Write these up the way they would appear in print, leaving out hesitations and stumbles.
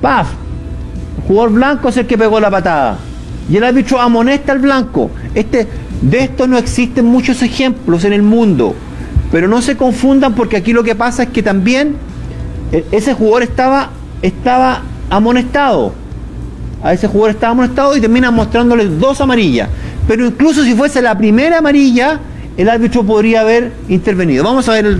¡paf! El jugador blanco es el que pegó la patada. Y el árbitro amonesta al blanco. De esto no existen muchos ejemplos en el mundo. Pero no se confundan, porque aquí lo que pasa es que también ese jugador estaba amonestado. A ese jugador estaba amonestado y termina mostrándole 2 amarillas. Pero incluso si fuese la primera amarilla, el árbitro podría haber intervenido. Vamos a ver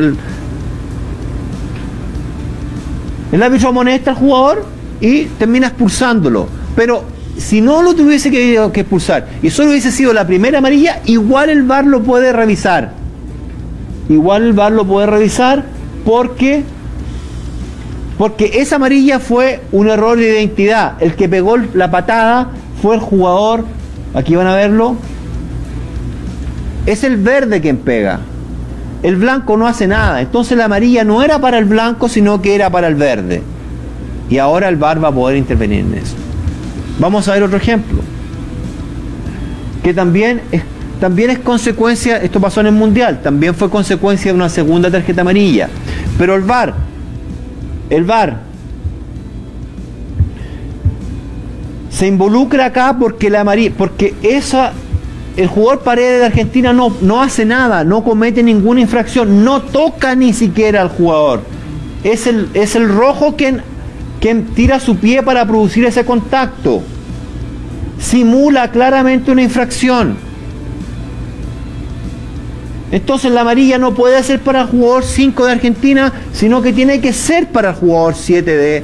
el árbitro amonesta al jugador y termina expulsándolo. Pero si no lo tuviese que expulsar y solo hubiese sido la primera amarilla, igual el VAR lo puede revisar. Igual el VAR lo puede revisar porque esa amarilla fue un error de identidad. El que pegó la patada fue el jugador, aquí van a verlo, es el verde quien pega. El blanco no hace nada. Entonces la amarilla no era para el blanco, sino que era para el verde. Y ahora el VAR va a poder intervenir en eso. Vamos a ver otro ejemplo, que también es consecuencia, esto pasó en el Mundial, también fue consecuencia de una segunda tarjeta amarilla. Pero el VAR se involucra acá porque el jugador Paredes de Argentina no hace nada, no comete ninguna infracción, no toca ni siquiera al jugador. Es el rojo quien tira su pie para producir ese contacto. Simula claramente una infracción. Entonces la amarilla no puede ser para el jugador 5 de Argentina, sino que tiene que ser para el jugador 7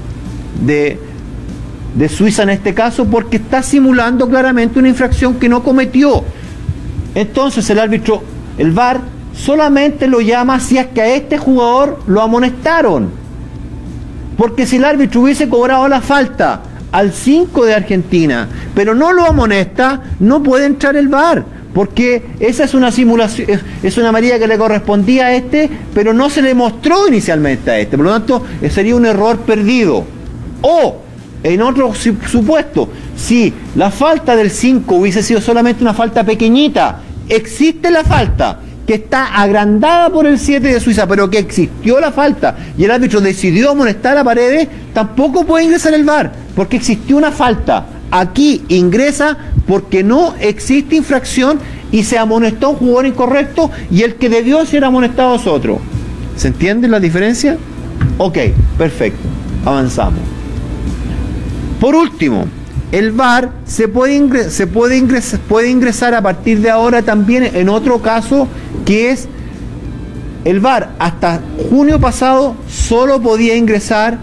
de Suiza en este caso, porque está simulando claramente una infracción que no cometió. Entonces el VAR solamente lo llama si es que a este jugador lo amonestaron. Porque si el árbitro hubiese cobrado la falta al 5 de Argentina, pero no lo amonesta, no puede entrar el VAR, porque esa es una simulación, es una amarilla que le correspondía a este, pero no se le mostró inicialmente a este, por lo tanto sería un error perdido. O, en otro supuesto, si la falta del 5 hubiese sido solamente una falta pequeñita, existe la falta, que está agrandada por el 7 de Suiza, pero que existió la falta, y el árbitro decidió amonestar a Paredes, tampoco puede ingresar el VAR, porque existió una falta. Aquí ingresa porque no existe infracción y se amonestó a un jugador incorrecto, y el que debió ser amonestado es otro. ¿Se entiende la diferencia? Ok, perfecto, avanzamos. Por último, el VAR puede ingresar a partir de ahora también en otro caso, que es el VAR. Hasta junio pasado solo podía ingresar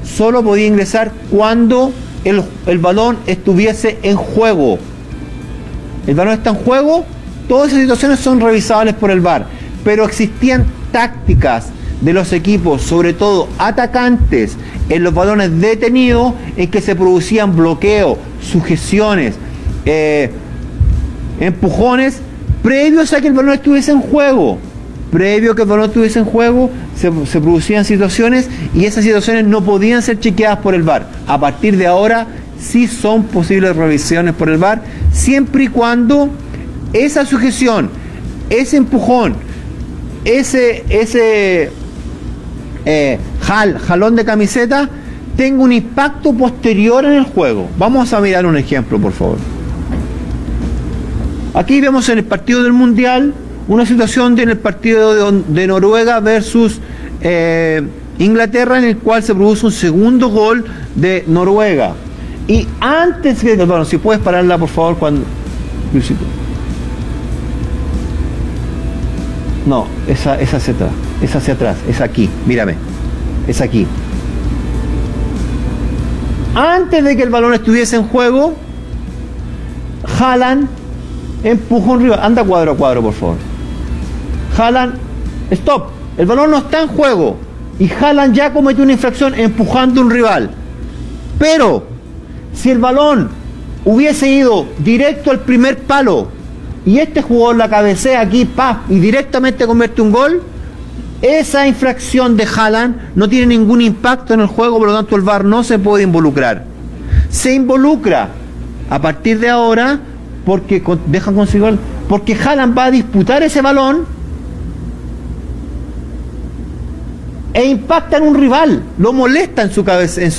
cuando el balón estuviese en juego. El balón está en juego, todas esas situaciones son revisables por el VAR, pero existían tácticas de los equipos, sobre todo atacantes, en los balones detenidos, en que se producían bloqueos, sujeciones, empujones, previos a que el balón estuviese en juego. Previo a que el balón estuviese en juego, se producían situaciones, y esas situaciones no podían ser chequeadas por el VAR. A partir de ahora sí son posibles revisiones por el VAR, siempre y cuando esa sujeción, ese empujón, ese jalón de camiseta tenga un impacto posterior en el juego. Vamos a mirar un ejemplo, por favor. Aquí vemos en el partido del Mundial una situación en el partido de Noruega versus Inglaterra, en el cual se produce un segundo gol de Noruega. Y antes que... Bueno, si puedes pararla, por favor, cuando... No, esa hacia atrás, esa hacia atrás, es aquí, mírame, es aquí. Antes de que el balón estuviese en juego, Haaland empujó un rival. Anda cuadro a cuadro, por favor. Haaland, stop, el balón no está en juego y Haaland ya cometió una infracción empujando un rival. Pero si el balón hubiese ido directo al primer palo y este jugador la cabecea aquí, ¡paf!, y directamente convierte un gol, esa infracción de Haaland no tiene ningún impacto en el juego, por lo tanto el VAR no se puede involucrar. Se involucra a partir de ahora porque Haaland va a disputar ese balón e impacta en un rival, lo molesta en su cabeza,